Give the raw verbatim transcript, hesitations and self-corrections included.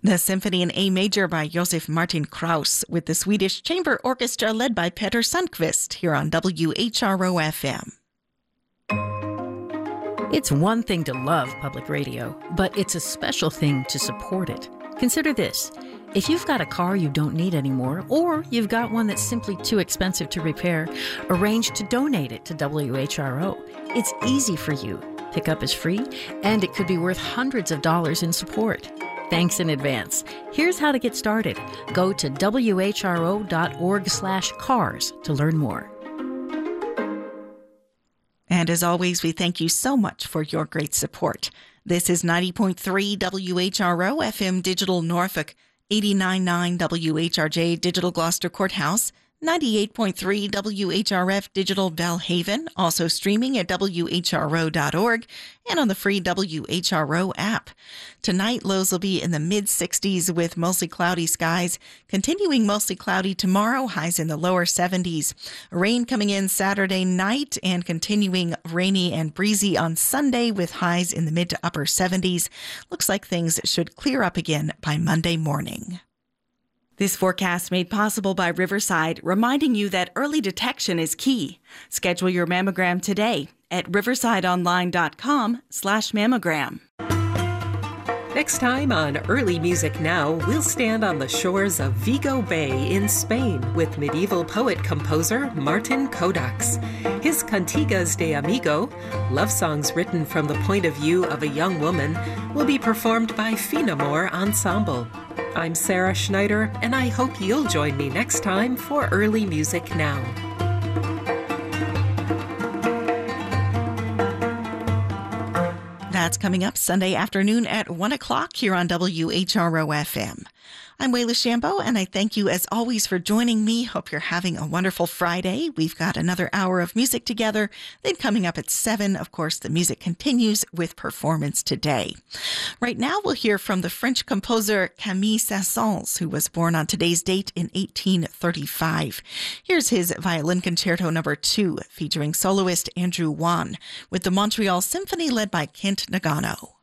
The Symphony in A Major by Josef Martin Krauss with the Swedish Chamber Orchestra led by Peter Sundqvist here on W H R O F M. It's one thing to love public radio, but it's a special thing to support it. Consider this. If you've got a car you don't need anymore, or you've got one that's simply too expensive to repair, arrange to donate it to W H R O. It's easy for you. Pickup is free, and it could be worth hundreds of dollars in support. Thanks in advance. Here's how to get started. Go to W H R O dot org slash cars to learn more. And as always, we thank you so much for your great support. This is ninety point three W H R O F M Digital Norfolk, eighty-nine point nine W H R J Digital Gloucester Courthouse, ninety-eight point three W H R F Digital Belhaven, also streaming at W H R O dot org and on the free W H R O app. Tonight, lows will be in the mid-sixties with mostly cloudy skies, continuing mostly cloudy tomorrow, highs in the lower seventies. Rain coming in Saturday night and continuing rainy and breezy on Sunday with highs in the mid to upper seventies. Looks like things should clear up again by Monday morning. This forecast made possible by Riverside, reminding you that early detection is key. Schedule your mammogram today at riversideonline.com slash mammogram. Next time on Early Music Now, we'll stand on the shores of Vigo Bay in Spain with medieval poet-composer Martin Codax. His Cantigas de Amigo, love songs written from the point of view of a young woman, will be performed by Finamore Ensemble. I'm Sarah Schneider, and I hope you'll join me next time for Early Music Now. That's coming up Sunday afternoon at one o'clock here on W H R O F M. I'm Wayla Shambo, and I thank you as always for joining me. Hope you're having a wonderful Friday. We've got another hour of music together. Then coming up at seven, of course, the music continues with Performance Today. Right now, we'll hear from the French composer Camille Saint-Saëns, who was born on today's date in eighteen thirty-five. Here's his Violin Concerto Number two, featuring soloist Andrew Wan, with the Montreal Symphony led by Kent Nagano.